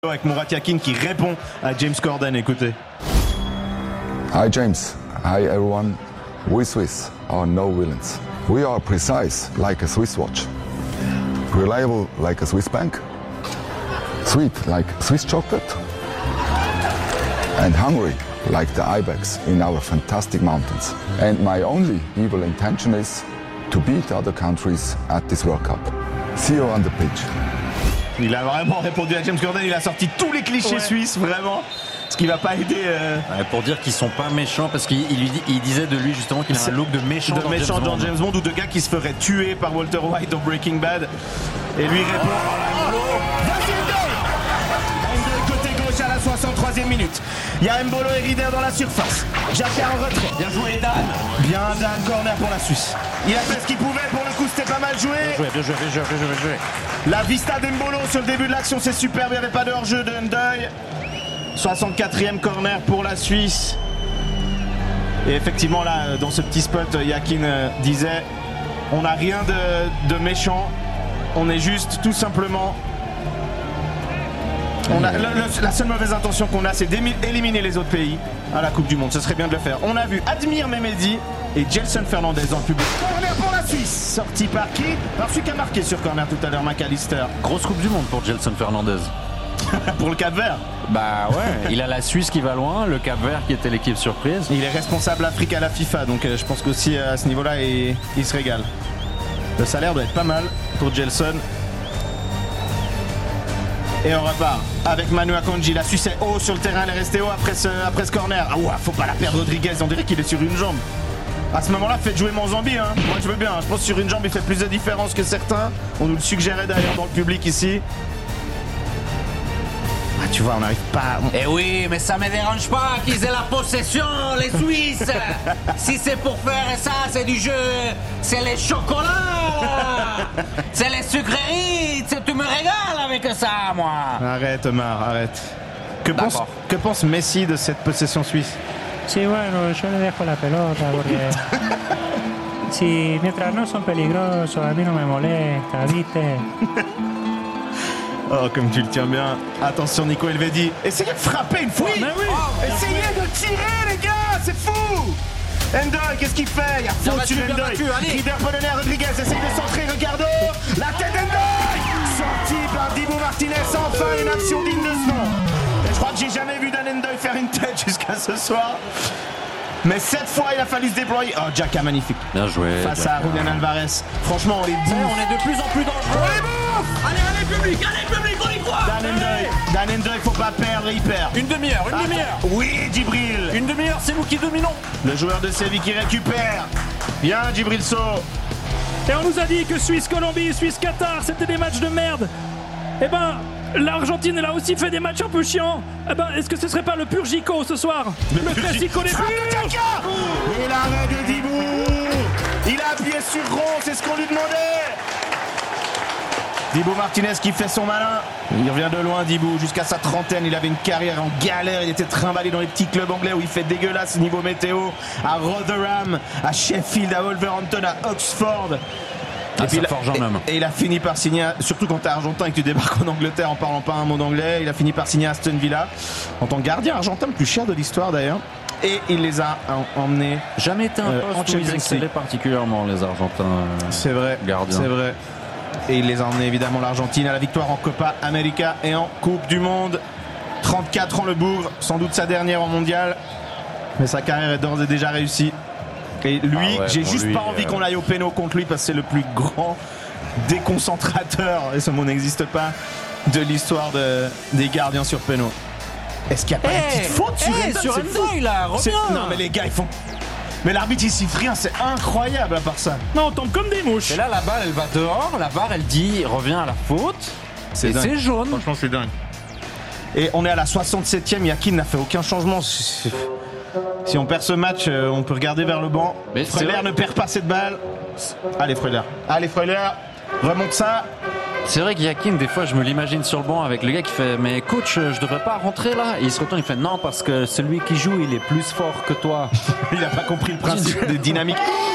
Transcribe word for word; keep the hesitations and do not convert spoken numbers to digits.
Avec Murat Yakin qui répond à James Corden, écoutez. Hi James, hi everyone. We Swiss are no villains. We are precise like a Swiss watch, reliable like a Swiss bank, sweet like Swiss chocolate, and hungry like the ibex in our fantastic mountains. And my only evil intention is to beat other countries at this World Cup. See you on the pitch. Il a vraiment répondu à James Corden, il a sorti tous les clichés ouais. suisses, vraiment. Ce qui va pas aider. Euh... Ouais, pour dire qu'ils sont pas méchants, parce qu'il il, il disait de lui justement qu'il a un look de méchant, de dans, méchant James dans James Bond, ou de gars qui se ferait tuer par Walter White dans Breaking Bad. Et lui répond. Oh, de côté gauche à la soixante-troisième minute. Il y a Mbolo et Rieder dans la surface. Jacquard en retrait. Bien joué Dan. Bien Dan, corner pour la Suisse. Il a fait ce qu'il pouvait, pour le coup c'était pas mal joué. Bien joué, bien joué, bien joué, bien joué, bien joué. La vista d'Mbolo sur le début de l'action, c'est superbe, il n'y avait pas de hors-jeu de Ndeuil. soixante-quatrième corner pour la Suisse. Et effectivement là, dans ce petit spot, Yakin disait, on n'a rien de, de méchant, on est juste tout simplement... On a, le, le, la seule mauvaise intention qu'on a, c'est d'éliminer les autres pays à la Coupe du Monde. Ce serait bien de le faire. On a vu Admir Mehmedi et Gelson Fernandez dans le public. Corner pour la Suisse. Sorti par qui? Par celui qui a marqué sur corner tout à l'heure, McAllister. Grosse Coupe du Monde pour Gelson Fernandez. Pour le Cap-Vert. Bah ouais, il a la Suisse qui va loin, le Cap-Vert qui était l'équipe surprise. Il est responsable Afrique à la FIFA, donc euh, je pense qu'aussi à ce niveau-là, il, il se régale. Le salaire doit être pas mal pour Gelson. Et on repart avec Manu Akanji. La Suisse est haut sur le terrain, elle est restée haut après ce, après ce corner. Ah ouais, faut pas la perdre Rodriguez, on dirait qu'il est sur une jambe. À ce moment-là, faites jouer Monzambi, hein. Moi je veux bien, je pense que sur une jambe il fait plus de différence que certains. On nous le suggérait d'ailleurs dans le public ici. Ah tu vois, on n'arrive pas... On... Eh oui, mais ça me dérange pas qu'ils aient la possession, les Suisses. Si c'est pour faire ça, c'est du jeu. C'est les chocolats, là. C'est les sucreries. Tu me régales avec ça, moi. Arrête, Omar, arrête. Que pense, que pense Messi de cette possession suisse? Sí, bueno, yo le dejo la pelota porque... si mientras no son peligrosos, a mí no me molesta, ¿viste? Oh, comme tu le tiens bien. Attention, Nico Elvedi. Essayez de frapper une fois. Oui, oui. Oh, essayez de tirer, les gars. C'est fou. Ndeuil, qu'est-ce qu'il fait? Il y a faute sur Ndeuil. Rieder polonais, Rodriguez essaye de centrer. Ricardo. La tête d'Ndeuil. Sorti par Dibu Martinez. Enfin, une action digne de ce nom. Et je crois que j'ai jamais vu Dan Ndeuil faire une tête jusqu'à ce soir. Mais cette fois, il a fallu se déployer. Oh, Jacka, magnifique. Bien joué. Face Jacka. À Julian Alvarez. Franchement, on les bouffe. On est de plus en plus dangereux. On les bouffe. Allez, allez, public, allez, public, on y croit. Dan Ndeuil, Dan Ndeuil, faut pas perdre, il perd. Une demi-heure, une ah, demi-heure. Oui, Djibril. Une demi-heure, c'est nous qui dominons. Le joueur de Séville qui récupère. Bien, Djibril Sow. Et on nous a dit que Suisse-Colombie, Suisse-Qatar, c'était des matchs de merde. Eh ben... l'Argentine, elle a aussi fait des matchs un peu chiants. Eh ben, est-ce que ce serait pas le Purgico ce soir? Le, le Classico des purs. Et l'arrêt de Dibou. Il a appuyé sur rond, c'est ce qu'on lui demandait. Dibu Martinez qui fait son malin. Il revient de loin, Dibu, jusqu'à sa trentaine. Il avait une carrière en galère. Il était trimballé dans les petits clubs anglais où il fait dégueulasse niveau météo. À Rotherham, à Sheffield, à Wolverhampton, à Oxford. Et, et, puis il a, et, et il a fini par signer, surtout quand t'es argentin et que tu débarques en Angleterre en parlant pas un mot d'anglais, il a fini par signer à Aston Villa en tant que gardien argentin le plus cher de l'histoire d'ailleurs. Et il les a emmenés. Jamais été un euh, poste où ils excellaient particulièrement les Argentins. Euh, c'est vrai, gardiens. C'est vrai. Et il les a emmenés évidemment l'Argentine à la victoire en Copa América et en Coupe du Monde. trente-quatre ans le Bougre, sans doute sa dernière en mondial, mais sa carrière est d'ores et déjà réussie. Et lui, ah ouais, j'ai juste lui, pas envie euh... qu'on aille au péno contre lui parce que c'est le plus grand déconcentrateur, et ce mot n'existe pas, de l'histoire de, des gardiens sur péno. Est-ce qu'il n'y a pas hey, une petite faute sur hey, sur Ndeuil là, reviens. Non mais les gars ils font... Mais l'arbitre il siffle rien, c'est incroyable à part ça. Non, on tombe comme des mouches. Et là la balle elle va dehors, la V A R elle dit revient à la faute. C'est et c'est jaune. Franchement c'est dingue. Et on est à la soixante-septième, Yakin n'a fait aucun changement. Si on perd ce match, on peut regarder vers le banc. Mais Freuler ne perd pas cette balle. Allez Freuler, allez Freuler, remonte ça. C'est vrai qu'Yakin, des fois, je me l'imagine sur le banc avec le gars qui fait « Mais coach, je devrais pas rentrer là ?» Et il se retourne, il fait « Non, parce que celui qui joue, il est plus fort que toi. » Il a pas compris le principe de dynamique.